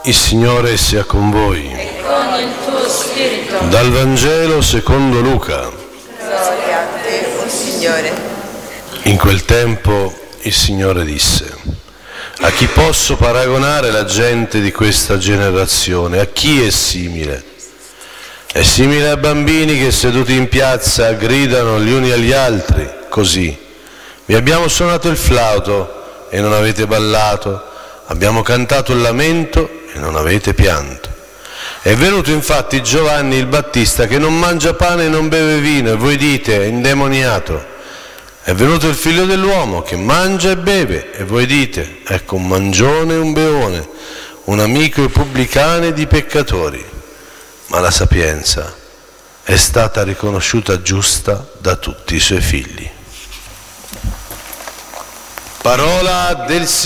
Il Signore sia con voi. E con il tuo spirito. Dal Vangelo secondo Luca. Gloria a te, o Signore. In quel tempo il Signore disse: a chi posso paragonare la gente di questa generazione? A chi è simile? È simile a bambini che seduti in piazza gridano gli uni agli altri così: vi abbiamo suonato il flauto e non avete ballato, abbiamo cantato il lamento e non avete pianto. È venuto infatti Giovanni il Battista che non mangia pane e non beve vino, e voi dite: è indemoniato. È venuto il Figlio dell'uomo che mangia e beve, e voi dite: ecco un mangione e un beone, un amico ai pubblicani e di peccatori. Ma la sapienza è stata riconosciuta giusta da tutti i suoi figli. Parola del Signore.